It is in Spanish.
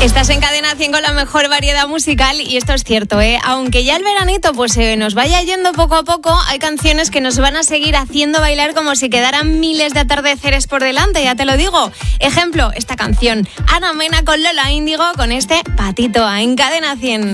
Estás en Cadena 100 con la mejor variedad musical y esto es cierto, aunque ya el veranito pues nos vaya yendo poco a poco, hay canciones que nos van a seguir haciendo bailar como si quedaran miles de atardeceres por delante, ya te lo digo. Ejemplo, esta canción, Ana Mena con Lola Índigo con este Patito en Cadena 100.